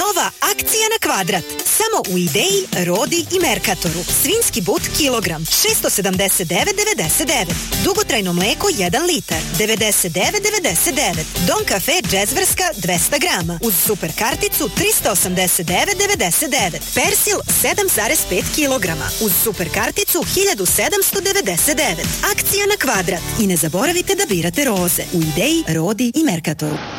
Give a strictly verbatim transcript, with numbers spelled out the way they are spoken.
Nova akcija na kvadrat. Samo u Ideji, Rodi i Merkatoru. Svinjski but kilogram šesto sedamdeset devet devedeset devet. Dugotrajno mleko jedan litar devedeset devet devedeset devet. Don kafe Džezverska dvesta grama uz super karticu trista osamdeset devet devedeset devet. Persil sedam zarez pet kilograma uz super karticu hiljadu sedamsto devedeset devet. Akcija na kvadrat. I ne zaboravite da birate roze u Ideji, Rodi i Merkatoru.